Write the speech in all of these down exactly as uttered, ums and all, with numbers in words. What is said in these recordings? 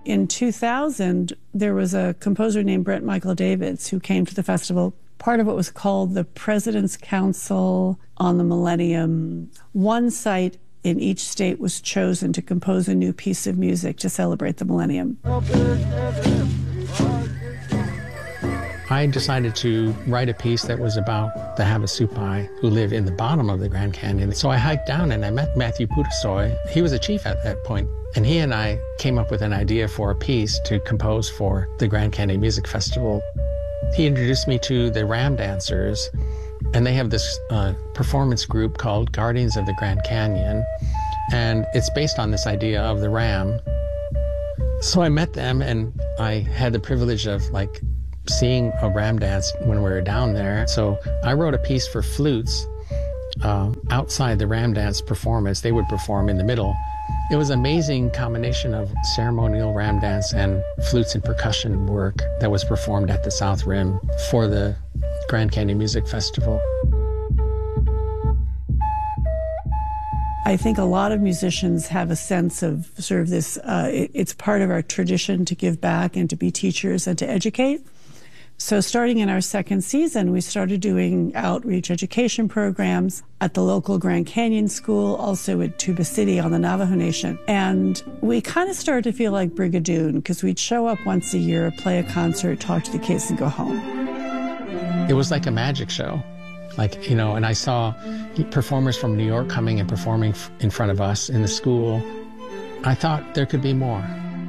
in two thousand, there was a composer named Brent Michael Davids who came to the festival, part of what was called the President's Council on the Millennium. One site in each state was chosen to compose a new piece of music to celebrate the millennium. I decided to write a piece that was about the Havasupai who live in the bottom of the Grand Canyon. So I hiked down and I met Matthew Putusoy. He was a chief at that point, and he and I came up with an idea for a piece to compose for the Grand Canyon Music Festival. He introduced me to the Ram Dancers, and they have this uh, performance group called Guardians of the Grand Canyon, and it's based on this idea of the ram. So I met them, and I had the privilege of like seeing a ram dance when we were down there. So I wrote a piece for flutes uh, outside the ram dance performance. They would perform in the middle. It was an amazing combination of ceremonial ram dance and flutes and percussion work that was performed at the South Rim for the Grand Canyon Music Festival. I think a lot of musicians have a sense of sort of this, uh, it, it's part of our tradition to give back and to be teachers and to educate. So starting in our second season, we started doing outreach education programs at the local Grand Canyon School, also at Tuba City on the Navajo Nation. And we kind of started to feel like Brigadoon because we'd show up once a year, play a concert, talk to the kids, and go home. It was like a magic show. Like, you know, and I saw performers from New York coming and performing in front of us in the school. I thought there could be more.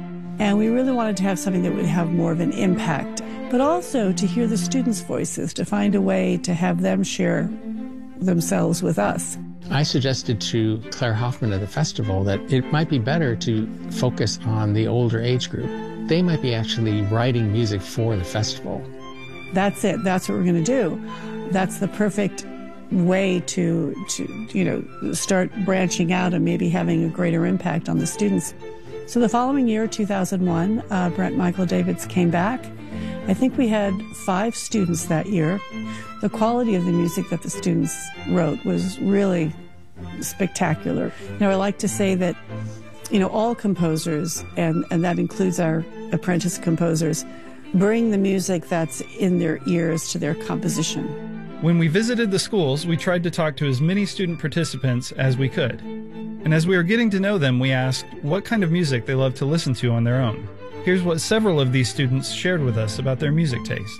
And we really wanted to have something that would have more of an impact, but also to hear the students' voices, to find a way to have them share themselves with us. I suggested to Claire Hoffman at the festival that it might be better to focus on the older age group. They might be actually writing music for the festival. That's it. That's what we're going to do. That's the perfect way to, to, you know, start branching out and maybe having a greater impact on the students. So the following year, two thousand one, uh, Brent Michael Davids came back. I think we had five students that year. The quality of the music that the students wrote was really spectacular. You know, I like to say that, you know, all composers, and, and that includes our apprentice composers, bring the music that's in their ears to their composition. When we visited the schools, we tried to talk to as many student participants as we could. And as we were getting to know them, we asked what kind of music they love to listen to on their own. Here's what several of these students shared with us about their music taste.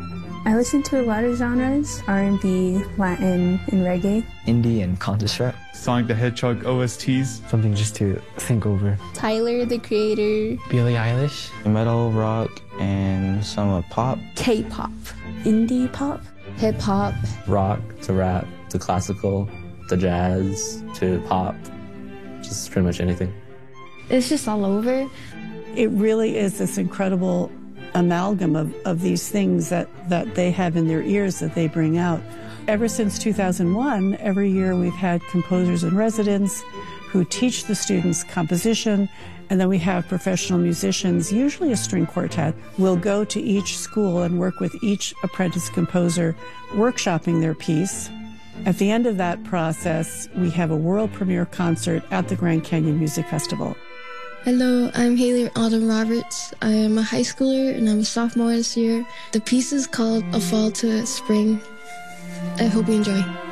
I listen to a lot of genres, R and B, Latin, and reggae. Indie and conscious rap. Sonic the Hedgehog O S Ts. Something just to think over. Tyler, the Creator. Billie Eilish. Metal, rock, and some of pop. K-pop. Indie pop. Hip-hop. Rock to rap to classical to jazz to pop. Just pretty much anything. It's just all over. It really is this incredible amalgam of, of these things that, that they have in their ears that they bring out. Ever since two thousand one, every year we've had composers in residence who teach the students composition, and then we have professional musicians, usually a string quartet, will go to each school and work with each apprentice composer, workshopping their piece. At the end of that process, we have a world premiere concert at the Grand Canyon Music Festival. Hello, I'm Haley Autumn Roberts. I am a high schooler and I'm a sophomore this year. The piece is called A Fall to Spring. I hope you enjoy.